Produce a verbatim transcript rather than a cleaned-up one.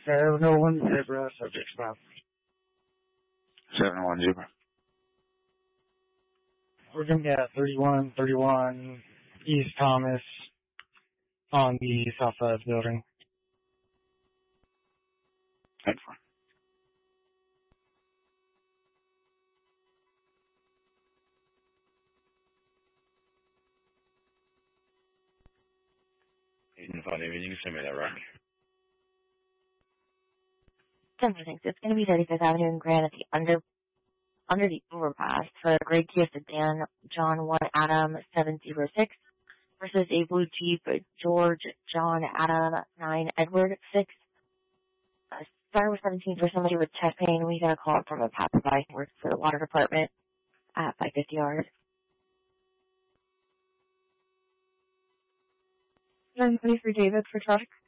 seven oh one Zebra, subject stop. seven oh one Zebra. We're going to get thirty-one thirty-one East Thomas on the south side of the building. That's fine. If you can send me that right. ten percent. It's going to be thirty-fifth Avenue and Grand at the under under the overpass for a gray Kia sedan, John one Adam seven zero six versus a blue Jeep, George John Adam nine Edward six. Uh, Star was seventeen for somebody with chest pain. We got a call from a passerby who works for the water department at five fifty yards. nine twenty-three David for traffic.